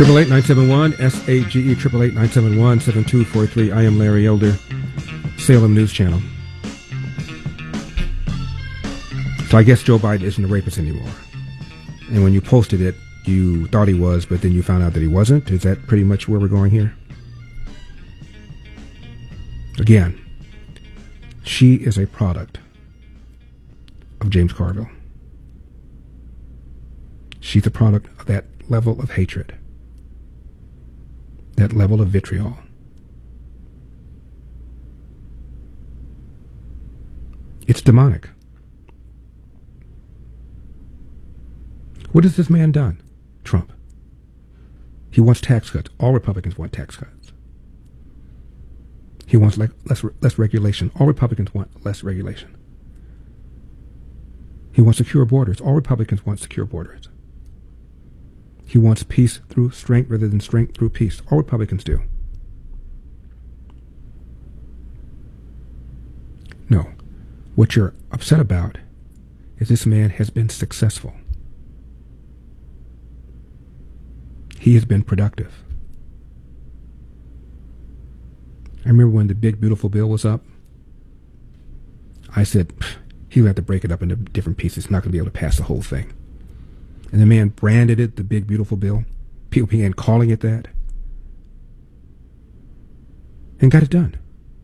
888-971 SAGE 888-971-7243. I am Larry Elder, Salem News Channel. So I guess Joe Biden isn't a rapist anymore. And when you posted it, you thought he was, but then you found out that he wasn't. Is that pretty much where we're going here? Again, she is a product of James Carville. She's a product of that level of hatred, that level of vitriol. It's demonic. What has this man done? Trump. He wants tax cuts. All Republicans want tax cuts. He wants less regulation. All Republicans want less regulation. He wants secure borders. All Republicans want secure borders. He wants peace through strength rather than strength through peace. All Republicans do. No. What you're upset about is this man has been successful. He has been productive. I remember when the big, beautiful bill was up, I said, he'll have to break it up into different pieces. He's not going to be able to pass the whole thing. And the man branded it the big, beautiful bill. People began calling it that. And got it done.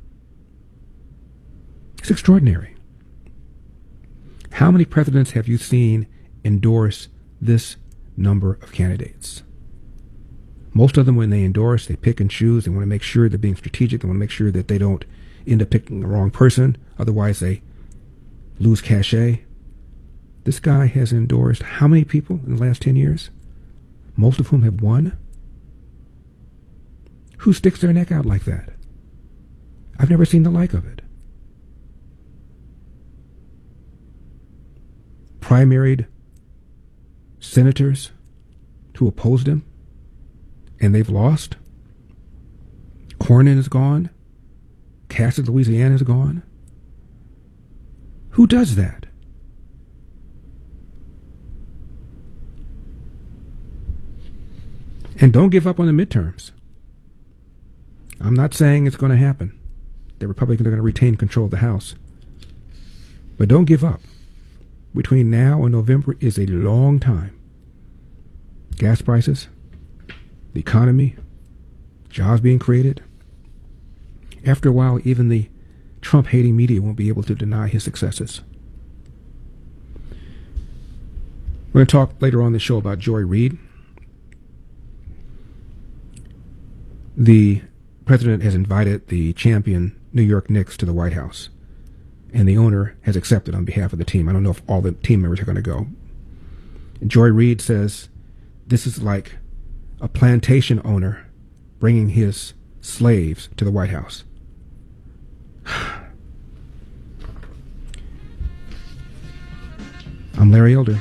It's extraordinary. How many presidents have you seen endorse this number of candidates? Most of them, when they endorse, they pick and choose. They want to make sure they're being strategic. They want to make sure that they don't end up picking the wrong person. Otherwise, they lose cachet. This guy has endorsed how many people in the last 10 years? Most of whom have won? Who sticks their neck out like that? I've never seen the like of it. Primaried senators who opposed him, and they've lost. Cornyn is gone. Cass of Louisiana is gone. Who does that? And don't give up on the midterms. I'm not saying it's going to happen. The Republicans are going to retain control of the House. But don't give up. Between now and November is a long time. Gas prices, the economy, jobs being created. After a while, even the Trump-hating media won't be able to deny his successes. We're going to talk later on in the show about Joy Reid. The president has invited the champion New York Knicks to the White House, and the owner has accepted on behalf of the team. I don't know if all the team members are going to go. And Joy Reid says this is like a plantation owner bringing his slaves to the White House. I'm Larry Elder.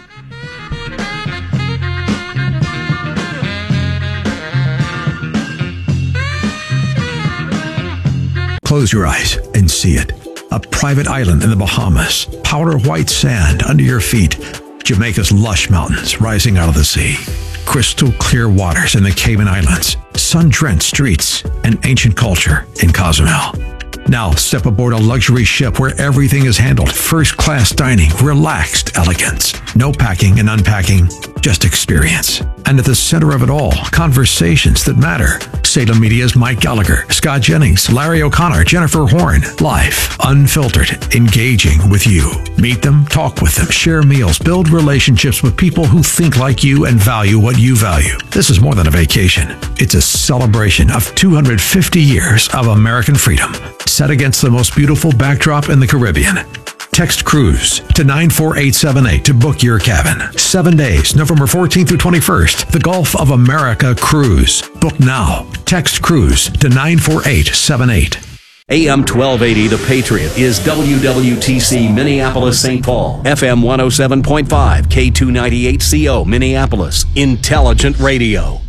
Close your eyes and see it. A private island in the Bahamas, powder white sand under your feet, Jamaica's lush mountains rising out of the sea, crystal clear waters in the Cayman Islands, sun-drenched streets, and ancient culture in Cozumel. Now step aboard a luxury ship where everything is handled first-class dining, relaxed elegance. No packing and unpacking, just experience. And at the center of it all, conversations that matter. Salem Media's Mike Gallagher, Scott Jennings, Larry O'Connor, Jennifer Horn. Live, unfiltered, engaging with you. Meet them, talk with them, share meals, build relationships with people who think like you and value what you value. This is more than a vacation. It's a celebration of 250 years of American freedom, set against the most beautiful backdrop in the Caribbean. Text Cruise to 94878 to book your cabin. 7 days, November 14th through 21st. The Gulf of America Cruise. Book now. Text Cruise to 94878. AM 1280 The Patriot is WWTC Minneapolis St. Paul. FM 107.5 K298CO Minneapolis. Intelligent Radio.